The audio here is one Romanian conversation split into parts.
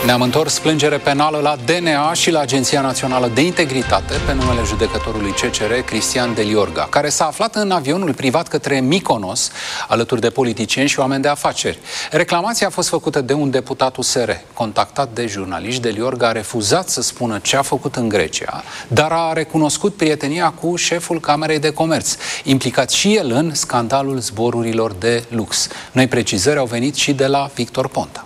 Ne-am întors plângere penală la DNA și la Agenția Națională de Integritate pe numele judecătorului CCR, Cristian Deliorga, care s-a aflat în avionul privat către Mykonos, alături de politicieni și oameni de afaceri. Reclamația a fost făcută de un deputat USR. Contactat de jurnaliști, Deliorga a refuzat să spună ce a făcut în Grecia, dar a recunoscut prietenia cu șeful Camerei de Comerț, implicat și el în scandalul zborurilor de lux. Noi precizări au venit și de la Victor Ponta.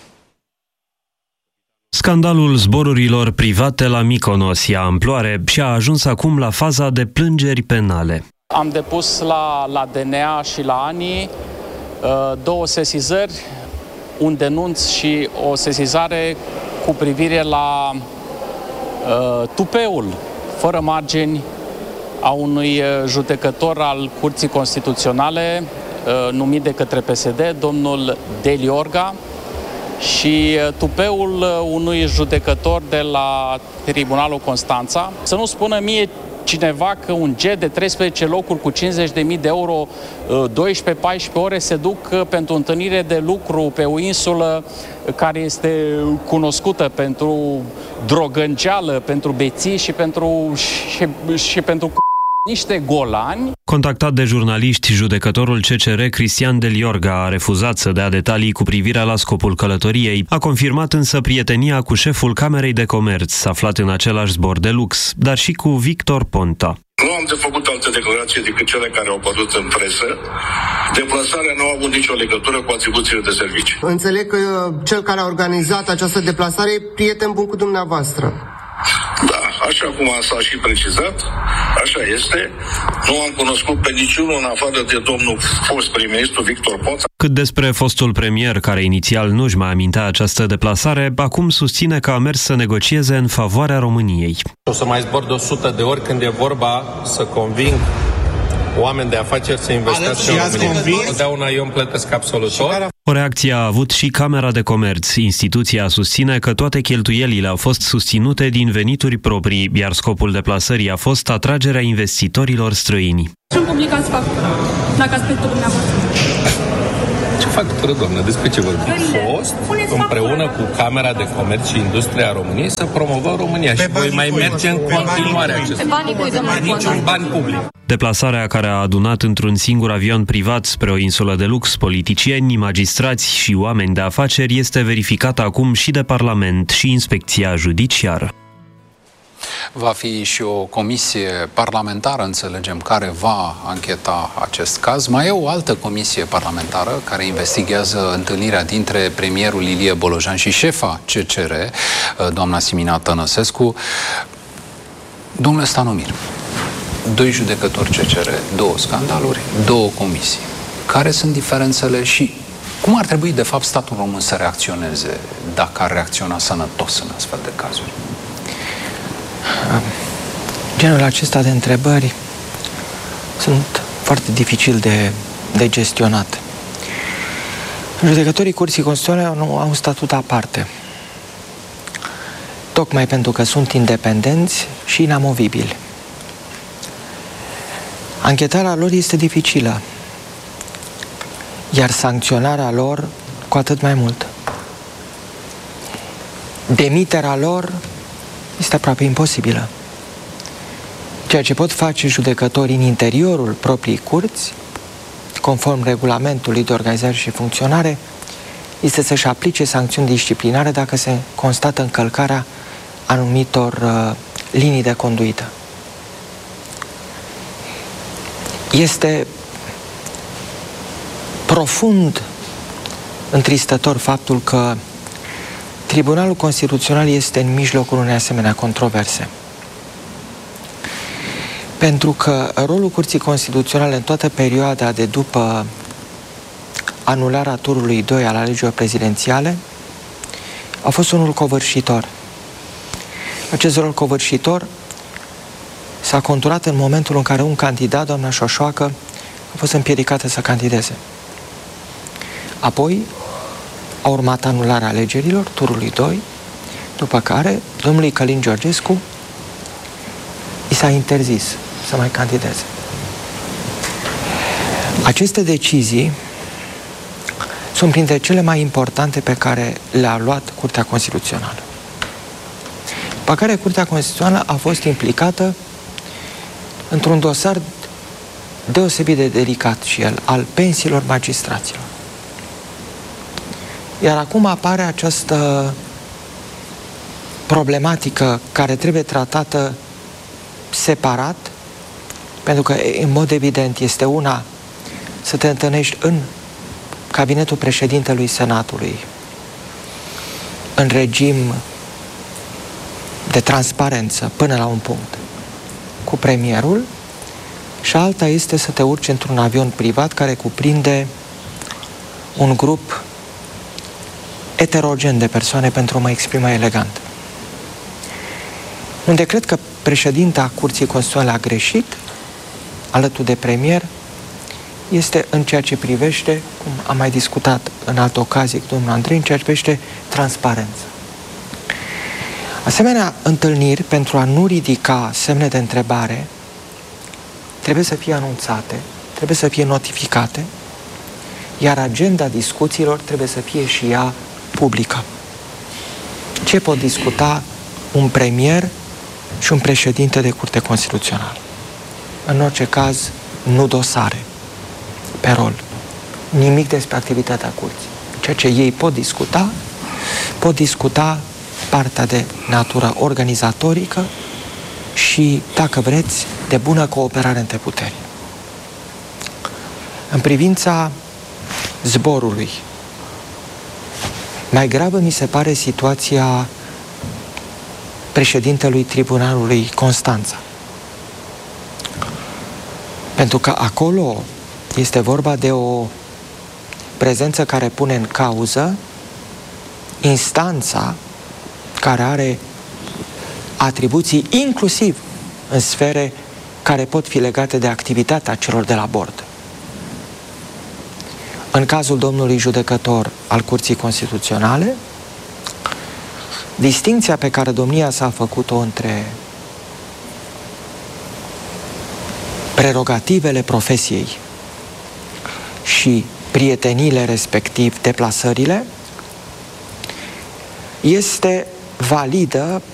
Scandalul zborurilor private la Mykonos ia amploare și a ajuns acum la faza de plângeri penale. Am depus la DNA și la ANI 2 sesizări, un denunț și o sesizare cu privire la tupeul fără margini a unui judecător al Curții Constituționale numit de către PSD, domnul Deliorga, și tupeul unui judecător de la Tribunalul Constanța. Să nu spună mie cineva că un jet de 13 locuri cu 50.000 de euro, 12-14 ore se duc pentru întâlnire de lucru pe o insulă care este cunoscută pentru drogănceală, pentru beții și pentru niște golani. Contactat de jurnaliști, judecătorul CCR, Cristian Deliorga, a refuzat să dea detalii cu privire la scopul călătoriei. A confirmat însă prietenia cu șeful Camerei de Comerț, aflat în același zbor de lux, dar și cu Victor Ponta. Nu am de făcut alte declarații decât cele care au apărut în presă. Deplasarea nu a avut nicio legătură cu atribuțiile de servicii. Înțeleg că cel care a organizat această deplasare e prieten bun cu dumneavoastră. Da, așa cum s-a și precizat, așa este. Nu am cunoscut pe niciunul în afară de domnul fost prim-ministru Victor Ponta. Cât despre fostul premier, care inițial nu-și mai amintea această deplasare, acum susține că a mers să negocieze în favoarea României. O să mai zbor de 100 de ori când e vorba să conving oameni de afaceri să investească în România. Totdeauna eu îmi plătesc absolut tot. O reacție a avut și Camera de Comerț. Instituția susține că toate cheltuielile au fost susținute din venituri proprii, iar scopul deplasării a fost atragerea investitorilor străini. Ce-mi publicați factură, dacă aspectul dumneavoastră? Ce factură, doamnă? Despre ce vorbim? Fost împreună cu Camera de Comerț și Industria României să promovăm România și voi mai merge în continuare acest niciun bani public. Deplasarea, care a adunat într-un singur avion privat spre o insulă de lux politicieni, magistrați și oameni de afaceri, este verificată acum și de Parlament și Inspecția Judiciară. Va fi și o comisie parlamentară, înțelegem, care va ancheta acest caz. Mai e o altă comisie parlamentară care investigează întâlnirea dintre premierul Ilie Bolojan și șefa CCR, doamna Simina Tănăsescu. Domnule Stanomir, 2 judecători CCR, 2 scandaluri, 2 comisii. Care sunt diferențele și cum ar trebui, de fapt, statul român să reacționeze dacă ar reacționa sănătos în astfel de cazuri? Genul acesta de întrebări sunt foarte dificil de gestionat. Judecătorii Curții Constituționale au un statut aparte, tocmai pentru că sunt independenți și inamovibili. Anchetarea lor este dificilă, iar sancționarea lor cu atât mai mult. Demiterea lor este aproape imposibilă. Ceea ce pot face judecătorii în interiorul propriei curți, conform regulamentului de organizare și funcționare, este să-și aplice sancțiuni disciplinare dacă se constată încălcarea anumitor linii de conduită. Este profund întristător faptul că Tribunalul Constituțional este în mijlocul unei asemenea controverse. Pentru că rolul Curții Constituționale în toată perioada de după anularea turului 2 al alegerilor prezidențiale a fost unul covârșitor. Acest rol covârșitor s-a conturat în momentul în care un candidat, doamna Șoșoacă, a fost împiedicată să candideze. Apoi a urmat anularea alegerilor, turului 2, după care domnului Călin Georgescu i s-a interzis să mai candideze. sunt printre cele mai importante pe care le-a luat Curtea Constituțională. Pe care Curtea Constituțională a fost implicată într-un dosar deosebit de delicat și el, al pensiilor magistraților. Iar acum apare această problematică care trebuie tratată separat, pentru că, în mod evident, este una să te întâlnești în cabinetul președintelui Senatului, în regim de transparență, până la un punct, cu premierul, și alta este să te urci într-un avion privat care cuprinde un grup heterogen de persoane, pentru a mă exprima elegant. Unde cred că președinta Curții Constituționale a greșit, alături de premier, este în ceea ce privește, cum am mai discutat în altă ocazie cu domnul Andrei, în ceea ce privește transparența. Asemenea întâlniri, pentru a nu ridica semne de întrebare, trebuie să fie anunțate, trebuie să fie notificate, iar agenda discuțiilor trebuie să fie și ea publică. Ce pot discuta un premier și un președinte de Curte Constituțională? În orice caz, nu dosare pe rol, nimic despre activitatea curții. Ceea ce ei pot discuta partea de natură organizatorică și, dacă vreți, de bună cooperare între puteri. În privința zborului, mai gravă mi se pare situația președintelui Tribunalului Constanța. Pentru că acolo este vorba de o prezență care pune în cauză instanța care are atribuții inclusiv în sfere care pot fi legate de activitatea celor de la bord. În cazul domnului judecător al Curții Constituționale, distincția pe care domnia s-a făcut-o între prerogativele profesiei și prieteniile, respectiv deplasările, este validă